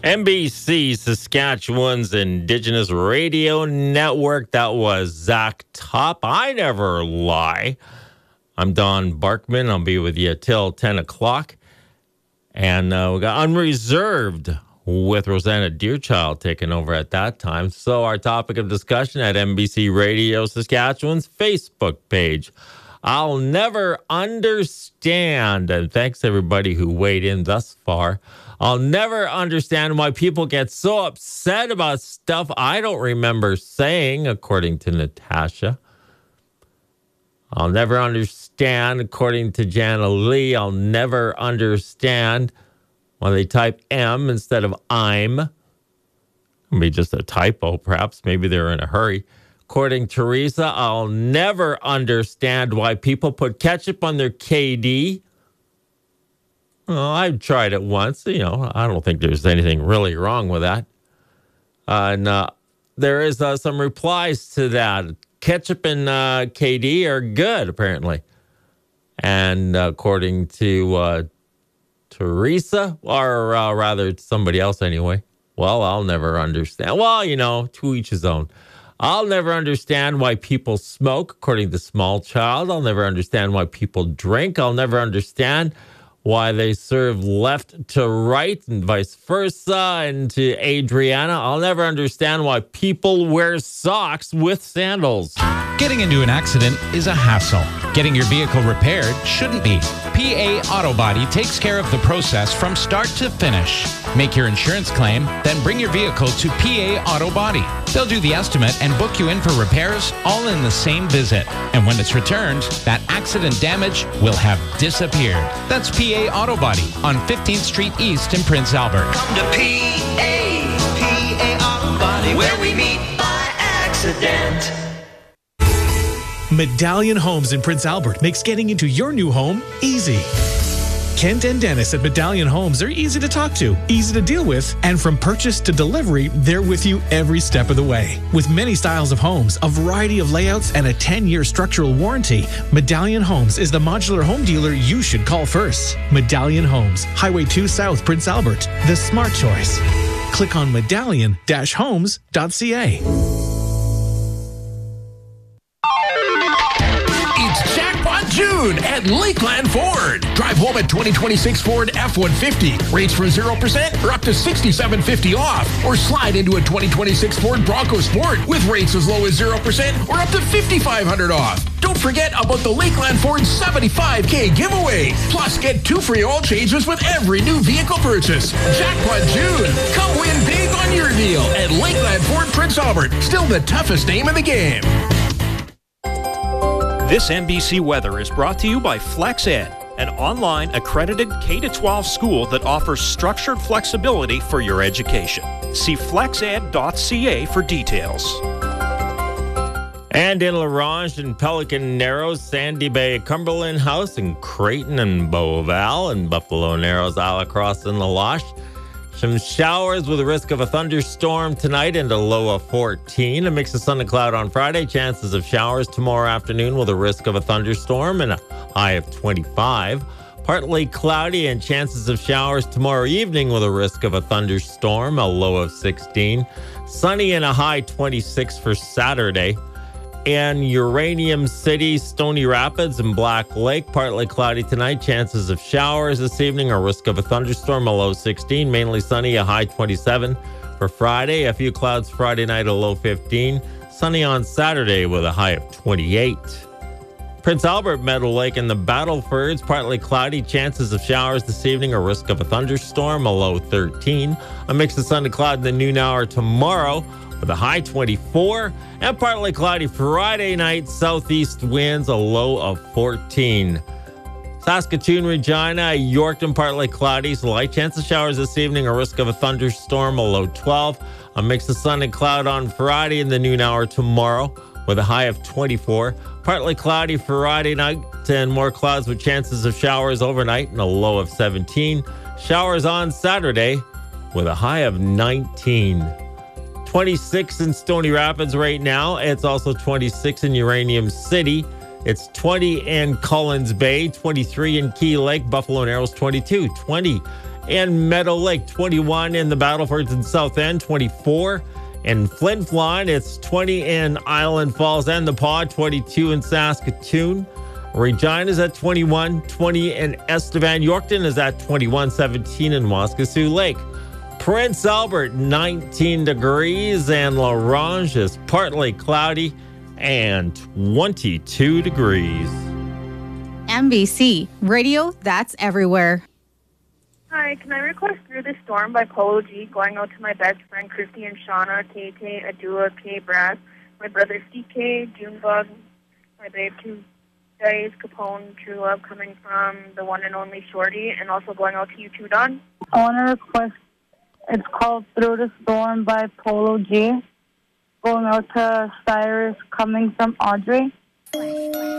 NBC, Saskatchewan's Indigenous Radio Network. That was Zach Top. I never lie. I'm Don Barkman. I'll be with you till 10 o'clock. And we got Unreserved with Rosanna Deerchild taking over at that time. So our topic of discussion at NBC Radio Saskatchewan's Facebook page. I'll never understand, and thanks everybody who weighed in thus far, I'll never understand why people get so upset about stuff I don't remember saying, according to Natasha. I'll never understand, according to Jana Lee, I'll never understand why they type M instead of I'm. Maybe just a typo, perhaps. Maybe they're in a hurry. According to Teresa, I'll never understand why people put ketchup on their KD. Well, I've tried it once. I don't think there's anything really wrong with that. And there is some replies to that. Ketchup and KD are good, apparently. And according to Teresa, or rather somebody else anyway, well, I'll never understand. Well, to each his own. I'll never understand why people smoke, according to Small Child. I'll never understand why people drink. I'll never understand why they serve left to right and vice versa. And to Adriana, I'll never understand why people wear socks with sandals. Getting into an accident is a hassle. Getting your vehicle repaired shouldn't be. PA Auto Body takes care of the process from start to finish. Make your insurance claim, then bring your vehicle to PA Auto Body. They'll do the estimate and book you in for repairs all in the same visit. And when it's returned, that accident damage will have disappeared. That's PA Auto Body on 15th Street East in Prince Albert. Come to PA Auto Body, where we meet by accident. Medallion Homes in Prince Albert makes getting into your new home easy. Kent and Dennis at Medallion Homes are easy to talk to, easy to deal with, and from purchase to delivery, they're with you every step of the way. With many styles of homes, a variety of layouts, and a 10-year structural warranty, Medallion Homes is the modular home dealer you should call first. Medallion Homes, Highway 2 South, Prince Albert, the smart choice. Click on medallion-homes.ca. June at Lakeland Ford. Drive home a 2026 Ford F-150. Rates from 0% or up to $6,750 off. Or slide into a 2026 Ford Bronco Sport with rates as low as 0% or up to $5,500 off. Don't forget about the Lakeland Ford 75K giveaway. Plus, get 2 free oil changes with every new vehicle purchase. Jackpot June. Come win big on your deal at Lakeland Ford Prince Albert. Still the toughest name in the game. This NBC Weather is brought to you by FlexEd, an online accredited K-12 school that offers structured flexibility for your education. See flexed.ca for details. And in La Ronge and Pelican Narrows, Sandy Bay, Cumberland House, and Creighton and Beauval, and Buffalo Narrows, Alacross and La Loche. Some showers with a risk of a thunderstorm tonight and a low of 14. A mix of sun and cloud on Friday. Chances of showers tomorrow afternoon with a risk of a thunderstorm and a high of 25. Partly cloudy and chances of showers tomorrow evening with a risk of a thunderstorm, a low of 16. Sunny and a high 26 for Saturday. In Uranium City, Stony Rapids, and Black Lake, partly cloudy tonight. Chances of showers this evening, a risk of a thunderstorm, a low 16. Mainly sunny, a high 27 for Friday. A few clouds Friday night, a low 15. Sunny on Saturday with a high of 28. Prince Albert, Meadow Lake, and the Battlefords, partly cloudy. Chances of showers this evening, a risk of a thunderstorm, a low 13. A mix of sun and cloud in the noon hour tomorrow, with a high 24, and partly cloudy Friday night, southeast winds, a low of 14. Saskatoon, Regina, Yorkton, partly cloudy, so light chance of showers this evening, a risk of a thunderstorm, a low 12. A mix of sun and cloud on Friday in the noon hour tomorrow, with a high of 24. Partly cloudy Friday night, and more clouds with chances of showers overnight, and a low of 17. Showers on Saturday, with a high of 19. 26 in Stony Rapids right now. It's also 26 in Uranium City. It's 20 in Collins Bay, 23 in Key Lake, Buffalo Narrows 22, 20 In Meadow Lake, 21 in the Battlefords and South End, 24. In Flin Flon, it's 20 in Island Falls and the Pod, 22 in Saskatoon. Regina's at 21, 20 in Estevan. Yorkton is at 21, 17 in Waskesiu Lake. Prince Albert, 19 degrees, and La Ronge is partly cloudy and 22 degrees. MBC Radio, that's everywhere. Hi, can I request Through the Storm by Polo G, going out to my best friend Christy and Shauna, Tay, Adua, K, Brass, my brother CK, Junebug, my babe 2 days, Capone, True Love, coming from the one and only Shorty, and also going out to you too, Don. I want to request, it's called Through the Storm by Polo G, going out to Cyrus, coming from Audrey.